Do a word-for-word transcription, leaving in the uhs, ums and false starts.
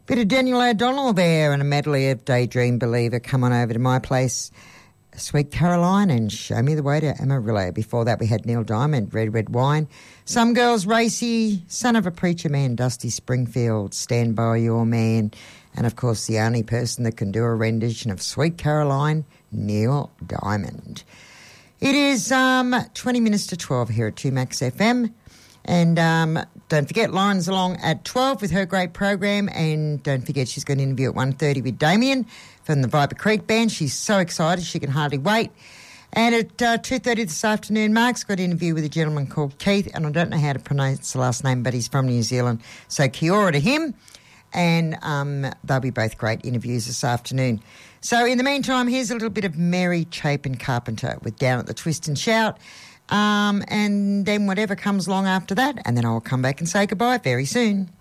Bit of Daniel O'Donnell there and a medley of Daydream Believer. Come on over to my place, Sweet Caroline, and Show Me the Way to Amarillo. Before that, we had Neil Diamond, Red Red Wine. Some Girls Racy, Son of a Preacher Man, Dusty Springfield, Stand By Your Man. And, of course, the only person that can do a rendition of Sweet Caroline, Neil Diamond. It is um, twenty minutes to twelve here at two Max F M. And um, don't forget, Lauren's along at twelve with her great program. And don't forget, she's got an interview at one thirty with Damien from the Viper Creek Band. She's so excited, she can hardly wait. And at uh, two thirty this afternoon, Mark's got an interview with a gentleman called Keith. And I don't know how to pronounce the last name, but he's from New Zealand. So kia ora to him. And um, they'll be both great interviews this afternoon. So in the meantime, here's a little bit of Mary Chapin Carpenter with Down at the Twist and Shout. Um, and then whatever comes along after that, and then I'll come back and say goodbye very soon.